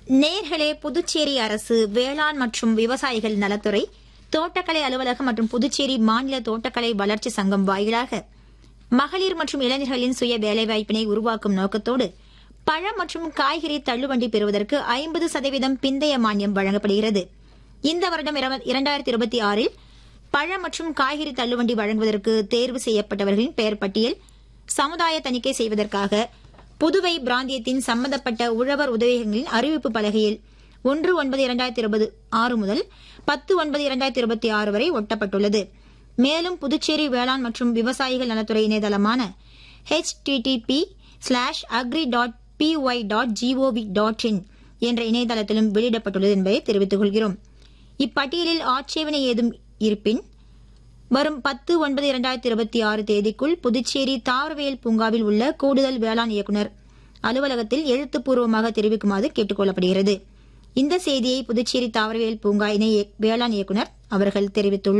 நேர்களே, புதுச்சேரி அரசு வேளாண் மற்றும் விவசாயிகள் நலத்துறை, தோட்டக்கலை அலுவலகம் மற்றும் புதுச்சேரி மாநில தோட்டக்கலை வளர்ச்சி சங்கம் வாயிலாக மகளிர் மற்றும் இளைஞர்களின் சுய வேலைவாய்ப்பினை உருவாக்கும் நோக்கத்தோடு பழம் மற்றும் காய்கறி தள்ளுவண்டி பெறுவதற்கு 50% பிந்தைய மானியம் வழங்கப்படுகிறது. இந்த வருடம் 2026 பழம் மற்றும் காய்கறி தள்ளுவண்டி வழங்குவதற்கு தேர்வு செய்யப்பட்டவர்களின் பெயர் பட்டியல் சமுதாய தணிக்கை செய்வதற்காக புதுவை பிராந்தியத்தின் சம்பந்தப்பட்ட உழவர் உதவிகளின் அறிவிப்பு பலகையில் 1/9/2026 முதல் 10/9/2026 வரை ஒட்டப்பட்டுள்ளது. மேலும் புதுச்சேரி வேளாண் மற்றும் விவசாயிகள் நலத்துறை இணையதளமான http:/agri.py.gov.in என்ற இணையதளத்திலும் வெளியிடப்பட்டுள்ளது என்பதை தெரிவித்துக் கொள்கிறோம். இப்பட்டியலில் ஆட்சேபனை ஏதும் இருப்பின் வரும் 10/9/2026 தேதிக்குள் புதுச்சேரி தாவரவியல் பூங்காவில் உள்ள கூடுதல் வேளாண் இயக்குநர் அலுவலகத்தில் எழுத்துப்பூர்வமாக தெரிவிக்குமாறு கேட்டுக் கொள்ளப்படுகிறது. இந்த செய்தியை புதுச்சேரி தாவரவியல் பூங்கா இணை வேளாண் இயக்குநர் அவர்கள் தெரிவித்துள்ளார்.